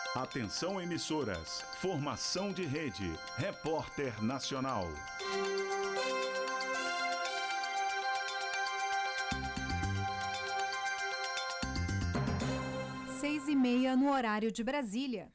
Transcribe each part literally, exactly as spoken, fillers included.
Atenção emissoras, formação de rede, Repórter Nacional. Seis e meia no horário de Brasília.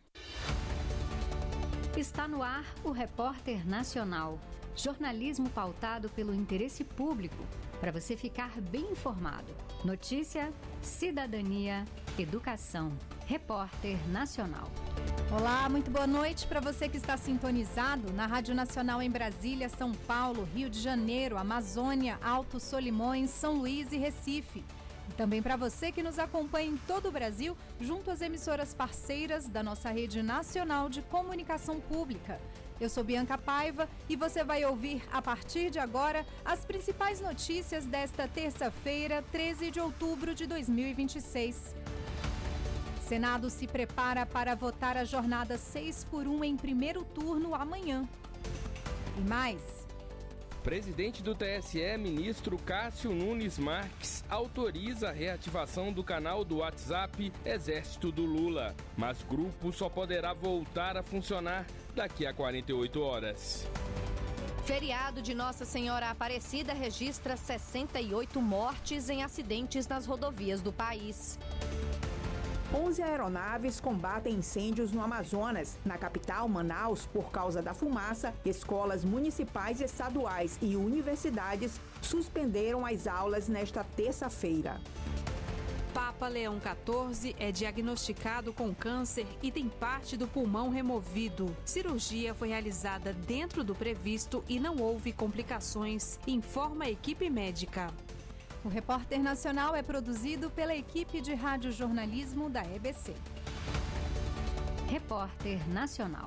Está no ar o Repórter Nacional. Jornalismo pautado pelo interesse público, para você ficar bem informado. Notícia, cidadania, educação. Repórter Nacional. Olá, muito boa noite para você que está sintonizado na Rádio Nacional em Brasília, São Paulo, Rio de Janeiro, Amazônia, Alto Solimões, São Luís e Recife. E também para você que nos acompanha em todo o Brasil, junto às emissoras parceiras da nossa Rede Nacional de Comunicação Pública. Eu sou Bianca Paiva e você vai ouvir, a partir de agora, as principais notícias desta terça-feira, treze de outubro de dois mil e vinte e seis. Senado se prepara para votar a jornada seis por um em primeiro turno amanhã. E mais... Presidente do T S E, ministro Cássio Nunes Marques, autoriza a reativação do canal do WhatsApp Exército do Lula, mas grupo só poderá voltar a funcionar daqui a quarenta e oito horas. Feriado de Nossa Senhora Aparecida registra sessenta e oito mortes em acidentes nas rodovias do país. onze aeronaves combatem incêndios no Amazonas. Na capital, Manaus, por causa da fumaça, escolas municipais, estaduais e universidades suspenderam as aulas nesta terça-feira. Papa Leão quatorze é diagnosticado com câncer e tem parte do pulmão removido. Cirurgia foi realizada dentro do previsto e não houve complicações, informa a equipe médica. O Repórter Nacional é produzido pela equipe de radiojornalismo da E B C. Repórter Nacional.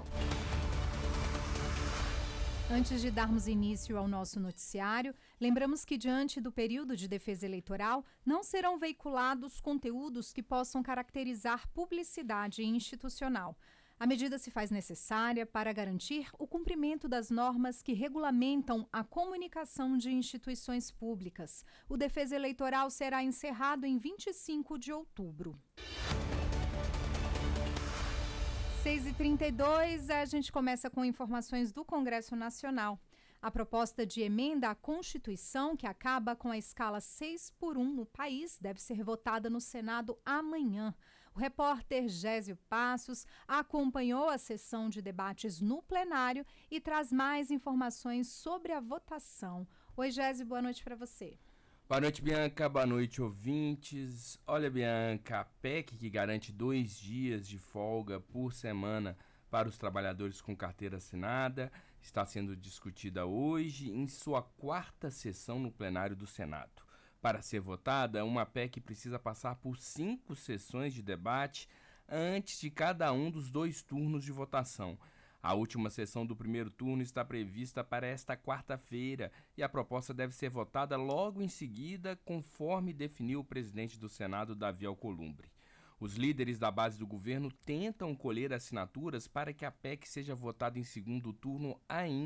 Antes de darmos início ao nosso noticiário, lembramos que, diante do período de defesa eleitoral, não serão veiculados conteúdos que possam caracterizar publicidade institucional. A medida se faz necessária para garantir o cumprimento das normas que regulamentam a comunicação de instituições públicas. O defesa eleitoral será encerrado em vinte e cinco de outubro. seis e trinta e dois, a gente começa com informações do Congresso Nacional. A proposta de emenda à Constituição, que acaba com a escala seis por um no país, deve ser votada no Senado amanhã. O repórter Gésio Passos acompanhou a sessão de debates no plenário e traz mais informações sobre a votação. Oi, Gésio, boa noite para você. Boa noite, Bianca. Boa noite, ouvintes. Olha, Bianca, a P E C que garante dois dias de folga por semana para os trabalhadores com carteira assinada está sendo discutida hoje em sua quarta sessão no plenário do Senado. Para ser votada, uma P E C precisa passar por cinco sessões de debate antes de cada um dos dois turnos de votação. A última sessão do primeiro turno está prevista para esta quarta-feira e a proposta deve ser votada logo em seguida, conforme definiu o presidente do Senado, Davi Alcolumbre. Os líderes da base do governo tentam colher assinaturas para que a P E C seja votada em segundo turno ainda